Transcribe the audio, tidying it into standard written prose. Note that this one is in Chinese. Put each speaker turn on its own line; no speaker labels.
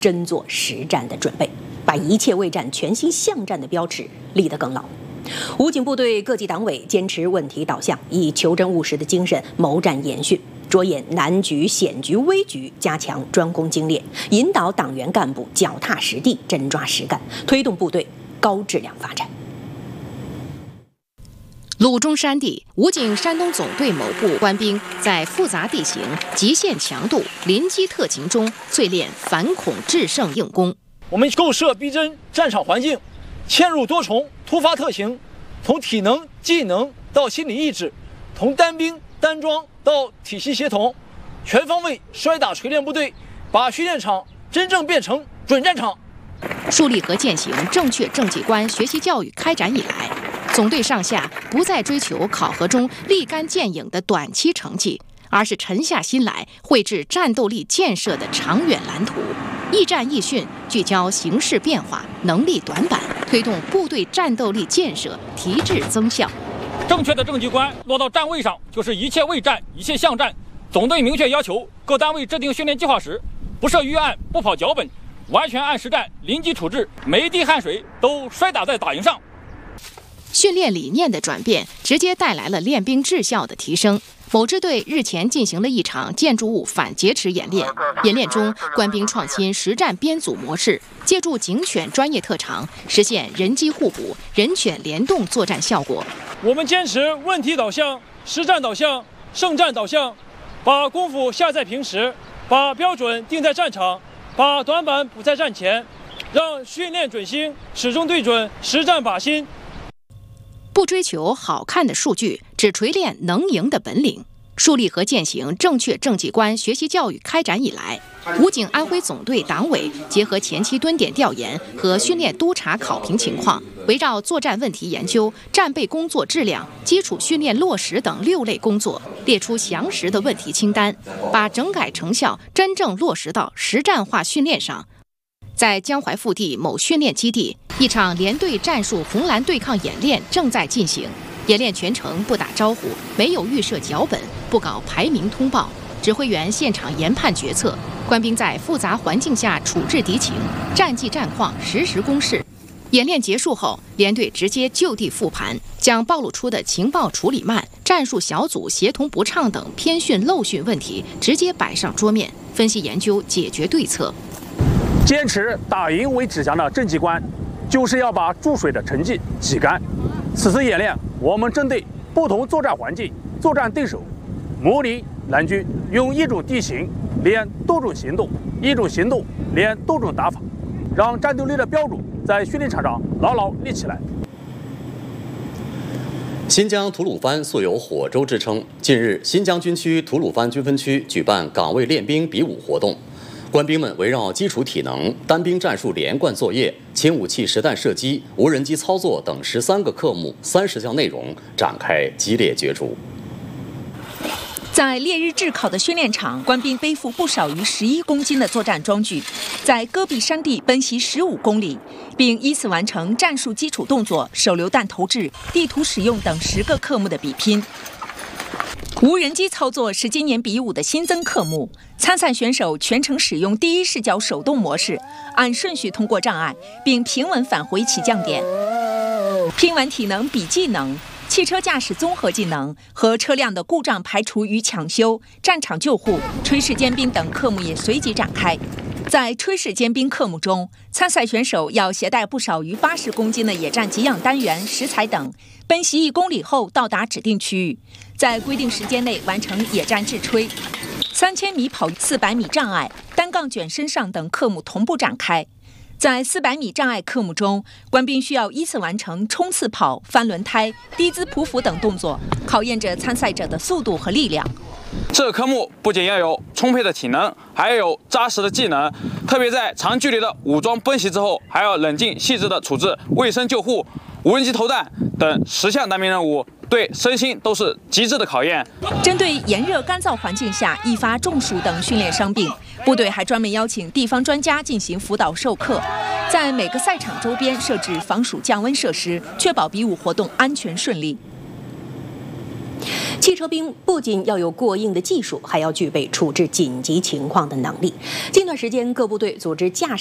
真做实战的准备，把一切为战、全心向战的标尺立得更牢。武警部队各级党委坚持问题导向，以求真务实的精神谋战研训，着眼难局、险局、危局，加强专攻精练，引导党员干部脚踏实地、真抓实干，推动部队高质量发展。
鲁中山地，武警山东总队某部官兵在复杂地形、极限强度、临机特勤中淬炼反恐制胜硬功。
我们构设逼真战场环境，嵌入多重突发特型，从体能、技能到心理意志，从单兵单装到体系协同，全方位摔打锤炼部队，把训练场真正变成准战场。
树立和践行正确政绩观学习教育开展以来，总队上下不再追求考核中立竿见影的短期成绩，而是沉下心来绘制战斗力建设的长远蓝图。一战一训聚焦形势变化、能力短板，推动部队战斗力建设提质增效。
正确的政绩观落到站位上，就是一切为战，一切向战。总队明确要求各单位制定训练计划时，不设预案，不跑脚本，完全按实战临机处置，每一滴汗水都摔打在打营上。
训练理念的转变，直接带来了练兵质效的提升。某支队日前进行了一场建筑物反劫持演练，演练中，官兵创新实战编组模式，借助警犬专业特长，实现人机互补、人犬联动作战效果。
我们坚持问题导向、实战导向、胜战导向，把功夫下在平时，把标准定在战场，把短板补在战前，让训练准心始终对准实战靶心。
不追求好看的数据，只锤炼能赢的本领。树立和践行正确政绩观学习教育开展以来，武警安徽总队党委结合前期蹲点调研和训练督查考评情况，围绕作战问题研究、战备工作质量、基础训练落实等6类工作，列出详实的问题清单，把整改成效真正落实到实战化训练上。在江淮腹地某训练基地，一场连队战术红蓝对抗演练正在进行。演练全程不打招呼，没有预设脚本，不搞排名通报，指挥员现场研判决策，官兵在复杂环境下处置敌情，战绩战况实时公示。演练结束后，连队直接就地复盘，将暴露出的情报处理慢、战术小组协同不畅等偏训漏训问题直接摆上桌面，分析研究解决对策。
坚持打赢为指向的政绩观，就是要把注水的成绩挤干。此次演练，我们针对不同作战环境、作战对手，模拟蓝军用一种地形练多种行动，一种行动练多种打法，让战斗力的标准在训练场上牢牢立起来。
新疆吐鲁番素有火州之称，近日，新疆军区吐鲁番军分区举办岗位练兵比武活动。官兵们围绕基础体能、单兵战术连贯作业、轻武器实弹射击、无人机操作等13个科目、30项内容展开激烈角逐。
在烈日炙烤的训练场，官兵背负不少于11公斤的作战装具，在戈壁山地奔袭15公里，并依次完成战术基础动作、手榴弹投掷、地图使用等10个科目的比拼。无人机操作是今年比武的新增科目，参赛选手全程使用第一视角手动模式，按顺序通过障碍，并平稳返回起降点。拼完体能比技能、汽车驾驶综合技能和车辆的故障排除与抢修、战场救护、炊事尖兵等科目也随即展开。在炊事尖兵科目中，参赛选手要携带不少于80公斤的野战给养单元、食材等，奔袭1公里后到达指定区域，在规定时间内完成野战制炊。3000米跑400米障碍、单杠卷身上等科目同步展开。在400米障碍科目中，官兵需要依次完成冲刺跑、翻轮胎、低姿匍匐等动作，考验着参赛者的速度和力量。
这个科目不仅要有充沛的体能，还要有扎实的技能，特别在长距离的武装奔袭之后，还要冷静细致地处置卫生救护、无人机投弹等10项单兵任务，对身心都是极致的考验。
针对炎热干燥环境下易发中暑等训练伤病，部队还专门邀请地方专家进行辅导授课，在每个赛场周边设置防暑降温设施，确保比武活动安全顺利。
汽车兵不仅要有过硬的技术，还要具备处置紧急情况的能力。近段时间，各部队组织驾驶